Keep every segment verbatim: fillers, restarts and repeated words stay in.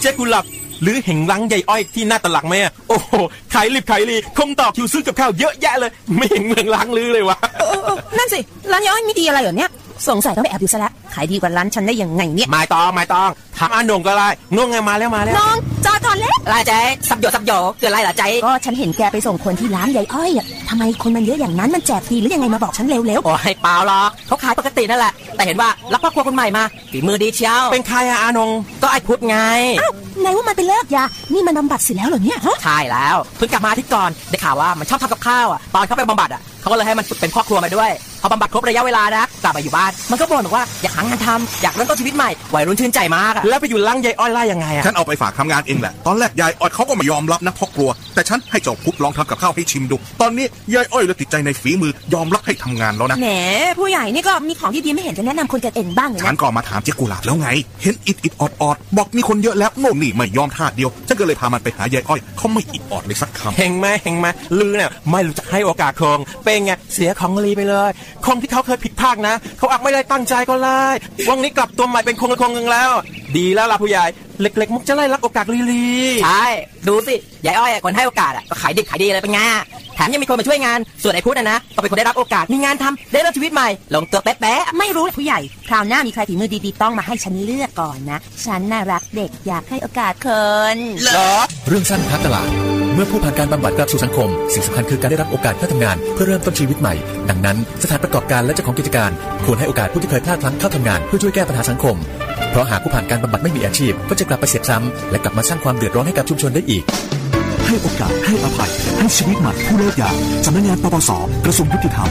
เจ๊กุหลาบหรือเห็นรังใหญ่อ้อยที่หน้าตลาดไหมอ่ะโอ้โหขายรีบขายรีคงต่อคิวซื้อกับข้าวเยอะแยะเลยไม่เห็นเมืองล้างลือเลยวะเออนั่นสิร้านใหญ่อ้อยมีดีอะไรเหรอเนี่ยสงสัยต้องไปแอบดูซะแล้วขายดีกว่าร้านฉันได้ยังไงเนี่ยไม่ต้องไม่ต้องถามอาหนงก็ได้น้องไงมาแล้วมาแล้วน้องจอดก่อนแล้วลาใจสับโยสับโยคืออะไรล่ะใจก็ฉันเห็นแกไปส่งคนที่ร้านใหญ่อ้อยอ่ะทำไมคนมันเยอะอย่างนั้นมันแจกฟรีหรือยังไงมาบอกฉันเร็วๆโอ้ยเปล่าหรอกเขาขายปกตินั่นแหละแต่เห็นว่ารับครอบครัวคนใหม่มาฝีมือดีเชียวเป็นใครอะอาหนงก็ไอ้พุทธไงอ้าวไหนว่ามันไปเลิกยานี่มันบำบัดเสร็จแล้วเหรอเนี่ยใช่แล้วเพิ่งกลับมาที่ก่อนได้ข่าวว่ามันชอบทำกับข้าวอ่ะตอนเขาไปบำบัดอ่ะเขาก็เลยให้มันฝึกเป็นพ่อครัวมาด้วยพอบำบัดครบระยะเวลานะกลับมาอยู่บ้านมันก็บ่นบอกว่าอยากหางานทำอยากเริ่มต้นชีวิตใหม่วัยรุ่นชื่นใจมากแล้วไปอยู่ร้านยายอ้อยล่ะยังไงอ่ะฉันเอาไปฝากทำงานเองแหละตอนแรกยายอ้อยเขาก็ไม่ยอมรับนะพ่อกลัวแต่ฉันให้เจ้าพุทธลองทำกับข้าวให้ชิมดูตอนนี้ยายอ้อยเลยติดใจในฝีมือยอมรับให้ทำงานแล้วนะแหมผู้ใหญ่นี่ก็มีของดีๆไม่เห็นจะแนะนำคนกันเองบ้างเลยนะฉันก็มาถามเจ๊กุหลาบแล้วไงเห็นอิดอิดออดออดบอกมีคนเยอะแล้วโน่นนี่ไม่ยอมท่าเดียวฉันก็เลยพามันไปหายายอ้อยเขาไม่อิดออดเลยสักคำเห็นไหมเห็นไหมลือเนี่ยไม่รู้จักให้โอกาสคงเป็นไงเสียของลีไปเลยคงที่เขาเคยผิดพลาดนะเขาอาจไม่ได้ตั้งใจก็เลยวันนี้กลับตัวใหม่เป็นคงคงนึงแล้วดีแล้วล่ะผู้ใหญ่เล็กๆมุกจะไล่รับโอกาสลีๆใช่ดูสิยายอ้อยคนให้โอกาสอ่ะก็ขายดิบขายดีเลยเป็นไงแถมยังมีคนมาช่วยงานส่วนไอ้พุทธนะก็เป็นคนได้รับโอกาสมีงานทำได้เริ่มชีวิตใหม่ลงตัวแป๊ะๆไม่รู้ผู้ใหญ่คราวหน้ามีใครฝีมือดีๆต้องมาให้ฉันเลือกก่อนนะฉันน่ารักเด็กอยากให้โอกาสคนเหรอเรื่องสั้นพักตลาดเมื่อผู้ผ่านการบำบัดกลับสู่สังคมสิ่งสำคัญคือการได้รับโอกาสเข้าทำงานเพื่อเริ่มต้นชีวิตใหม่ดังนั้นสถานประกอบการและเจ้าของกิจการควรให้โอกาสผู้ที่เคยพลาดพลั้งเข้าทำงานเพื่อช่วยแก้ปัญหาสังคมเพราะหากผู้ผ่านการบำบัดไม่มีอาชีพก็จะกลับไปเสียซ้ำและกลับมาสร้างความเดือดร้อนให้กับชุมชนได้อีกให้โอกาสให้อภัยให้ชีวิตใหม่ผู้เลิกยาสำนักงานปปสกระทรวงยุติธรรม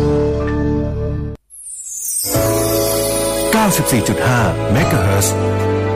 เก้าสิบสี่จุดห้า เมกะเฮิรตซ์